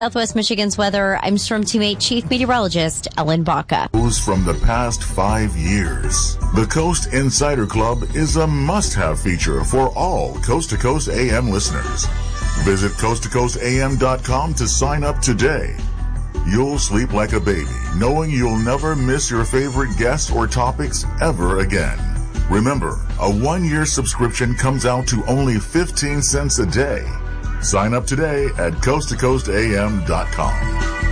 Southwest Michigan's weather, I'm Storm Teammate Chief Meteorologist Ellen Baca. From the past 5 years, the Coast Insider Club is a must-have feature for all Coast to Coast AM listeners. Visit coasttocoastam.com to sign up today. You'll sleep like a baby, knowing you'll never miss your favorite guests or topics ever again. Remember, a 1-year subscription comes out to only 15 cents a day. Sign up today at coasttocoastam.com.